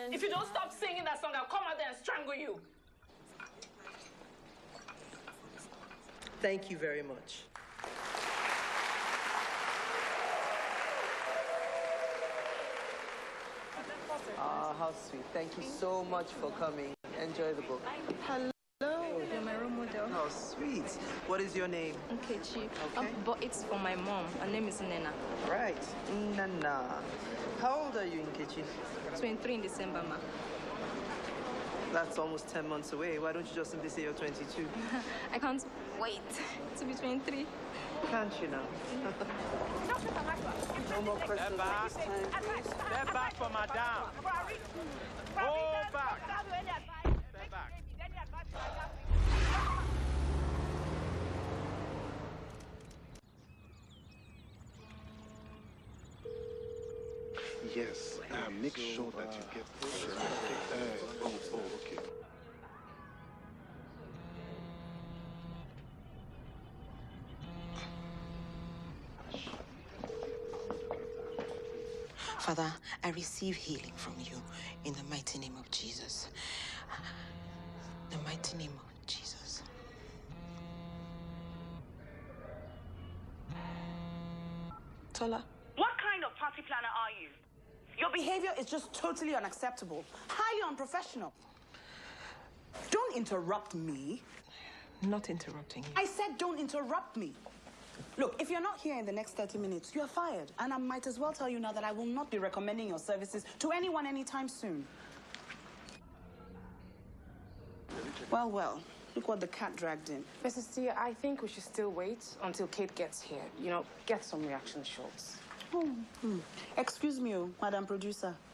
friends. If you don't stop singing that song, I'll come out there and strangle you. Thank you very much. Ah, how sweet. Thank you so much for coming. Enjoy the book. Hello. You're my role model. How sweet. What is your name? Nkechi. Okay. But it's for my mom. Her name is Nena. Right. Nana. How old are you, Nkechi? 23 in December, ma. That's almost 10 months away. Why don't you just simply say you're 22? I can't wait to be 23. Can't you now? No more questions at this time, please. Step back for madame. Hold back. Step back. Yes, make sure that you get the shirt. Okay. Father, I receive healing from you in the mighty name of Jesus. The mighty name of Jesus. Tola. What kind of party planner are you? Your behavior is just totally unacceptable. Highly unprofessional. Don't interrupt me. Not interrupting you. I said don't interrupt me. Look, if you're not here in the next 30 minutes, you're fired. And I might as well tell you now that I will not be recommending your services to anyone anytime soon. Well, look what the cat dragged in. Mrs. Tia, I think we should still wait until Kate gets here. You know, get some reaction shots. Excuse me, Madam Producer.